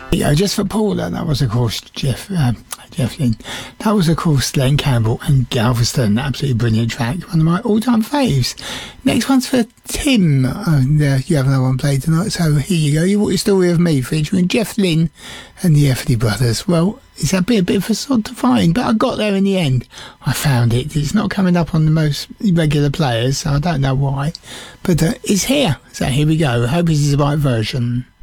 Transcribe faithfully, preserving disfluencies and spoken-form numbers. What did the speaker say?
Yeah, just for Paula, that was of course Jeff um, Jeff Lynne. That was of course Glenn Campbell and Galveston. Absolutely brilliant track, one of my all-time faves. Next one's for Tim, and uh, you have another one played tonight, so here you go. You What Your Story of Me, featuring Jeff Lynne and the Everly Brothers. Well, it's a bit, a bit of a sod to find, but I got there in the end. I found it. It's not coming up on the most regular players, so I don't know why, but uh, it's here. So here we go. I hope this is the right version.